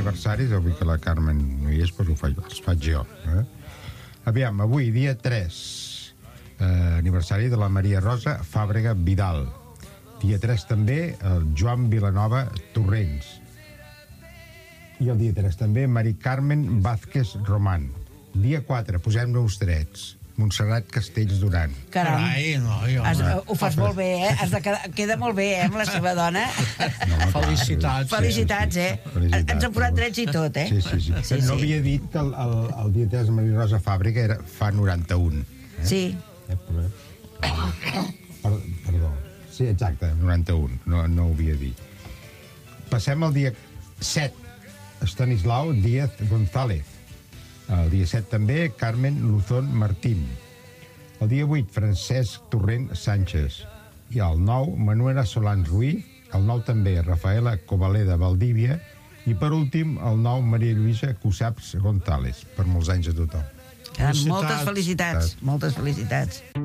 aniversaris, avui que la Carmen no hi és, doncs els faig jo. Aviam, avui, dia 3, aniversari de la Maria Rosa Fàbrega Vidal. Dia 3 també, el Joan Vilanova Torrents. I el dia 3 també, Mari Carmen Vázquez Román. Dia 4, posem-nos drets, Montserrat Castells Duran. Caram, ho fas molt bé, queda molt bé, amb la seva dona. Felicitats. Felicitats, ens han posat drets i tot, Sí. No havia dit que el dia 3 Maria Rosa Fàbrega fa 91. Sí. Perdó. Sí, exacte, 91, no ho havia dit. Passem al dia 7, Estanislau Díaz González. El dia 7 també, Carmen Luzón Martín. El dia 8, Francesc Torrent Sánchez. I el 9, Manuela Solans Ruiz. El 9 també, Rafaela Covaleda Valdívia. I per últim, el 9, Maria Lluïsa Cusaps González. Per molts anys a tothom. Moltes felicitats.